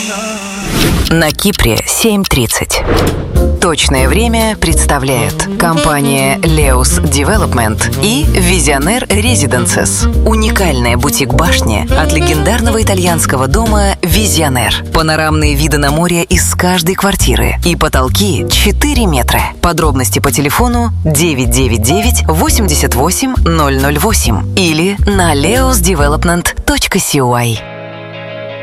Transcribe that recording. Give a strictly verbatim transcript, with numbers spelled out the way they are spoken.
На Кипре семь тридцать. Точное время представляет компания Leos Development и Visionaire Residences. Уникальная бутик-башня от легендарного итальянского дома Visionaire. Панорамные виды на море из каждой квартиры и потолки четыре метра. Подробности по телефону девять девять девять восемьдесят восемь ноль ноль восемь или на leos development точка си ой.